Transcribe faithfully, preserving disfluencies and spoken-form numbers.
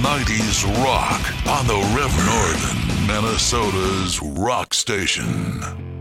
nineties rock on the Riff Northern, Minnesota's rock station.